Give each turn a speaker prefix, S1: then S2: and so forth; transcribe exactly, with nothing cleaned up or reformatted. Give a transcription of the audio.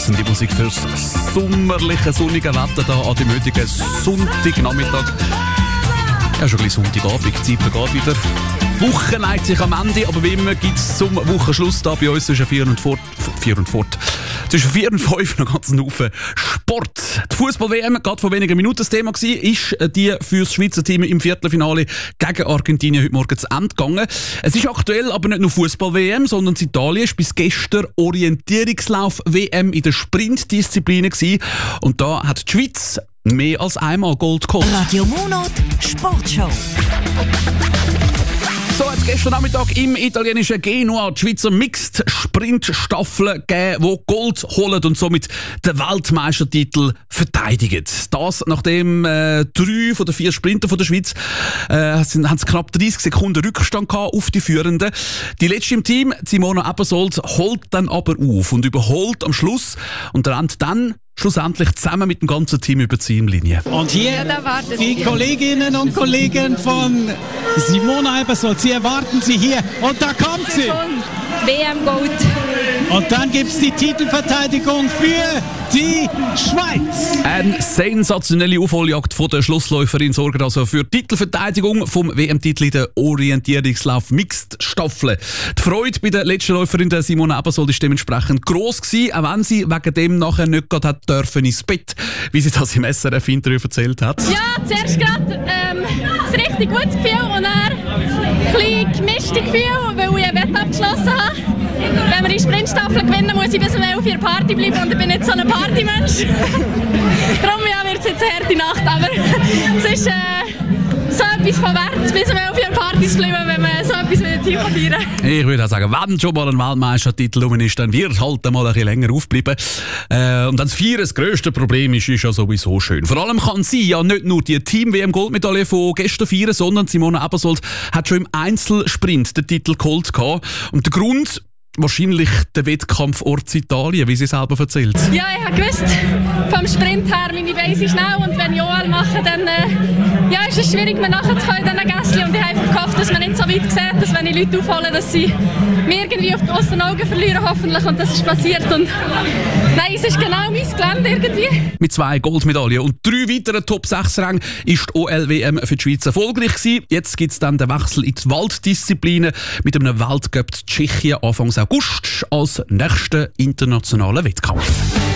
S1: passende Musik fürs sommerliche, sonnige Wetter da an dem heutigen Sonntagnachmittag. Ja, schon ein bisschen Sonntagabend, die Zeit vergeht wieder. Die Woche neigt sich am Ende, aber wie immer gibt es zum Wochenschluss da bei uns zwischen vier und fort, vier und fort, zwischen vier und fünf noch ganz Haufen Sport. Die Fußball-W M, gerade vor wenigen Minuten das Thema gewesen, ist die für das Schweizer Team im Viertelfinale gegen Argentinien heute Morgen zu Ende gegangen. Es ist aktuell aber nicht nur Fußball-W M, sondern in Italien ist bis gestern Orientierungslauf-W M in der Sprintdisziplin gewesen. Und da hat die Schweiz mehr als einmal Gold geholt.
S2: Radio Monat Sportshow.
S1: So hat es gestern Nachmittag im italienischen Genua die Schweizer Mixed-Sprint-Staffel gegeben, die Gold holen und somit den Weltmeistertitel verteidigen. Das, nachdem äh, drei von den vier Sprinter von der Schweiz äh, sind, haben knapp dreißig Sekunden Rückstand gehabt auf die Führenden. Die letzte im Team, Simona Ebersold, holt dann aber auf und überholt am Schluss und rennt dann schlussendlich zusammen mit dem ganzen Team über die Ziellinie.
S3: Und hier die Kolleginnen und Kollegen von Simona Ebersold. Sie erwarten sie hier. Und da kommt sie.
S4: W M Gold.
S1: Und dann gibt es die Titelverteidigung für die Schweiz. Eine sensationelle Aufholjagd von der Schlussläuferin sorgt also für die Titelverteidigung vom W M-Titel in der Orientierungslauf Mixed Staffel. Die Freude bei der letzten Läuferin der Simona Ebersold ist dementsprechend gross gewesen, auch wenn sie wegen dem nachher nicht gerade hat dürfen ins Bett, wie sie das im S R F-Interview erzählt hat.
S4: Ja, zuerst gerade ähm, ein richtig gutes Gefühl und dann ein bisschen gemischtes Gefühl, weil ich ein Wett abgeschlossen habe. Wenn wir die Sprintstaffel gewinnen, muss ich bis um elf Uhr Party bleiben und ich bin nicht so ein Partymensch. Darum ja, wird es jetzt eine harte Nacht, aber es ist äh, so etwas von wert, bis um elf Uhr Party zu bleiben, wenn man so etwas mit dem Team feiern kann.
S1: Ich würde auch sagen, wenn schon mal ein Weltmeistertitel rum ist, dann wird halt mal ein bisschen länger aufbleiben. Äh, und dann das Vieren das grösste Problem ist, ist ja sowieso schön. Vor allem kann sie ja nicht nur die Team-W M-Goldmedaille von gestern feiern, sondern Simona Ebersold hat schon im Einzelsprint den Titel geholt. Und der Grund? Wahrscheinlich der Wettkampfort Italien, wie sie selber erzählt.
S4: Ja, ich habe gewusst, vom Sprint her, meine Beine sind schnell und wenn ich O L mache, dann äh, ja, ist es schwierig, mir nachzukommen in diesen Gässchen. Und ich habe einfach gehofft, dass man nicht so weit sieht, dass wenn ich Leute aufhole, dass sie mir irgendwie auf die grossen Augen verlieren, hoffentlich. Und das ist passiert. Und nein, es ist genau mein Gelände irgendwie.
S1: Mit zwei Goldmedaillen und drei weiteren Top sechs Rängen ist die O L W M für die Schweiz erfolgreich gewesen. Jetzt gibt es dann den Wechsel in die Walddisziplinen mit einem Weltcup Tschechien Anfang August als nächsten internationalen Wettkampf.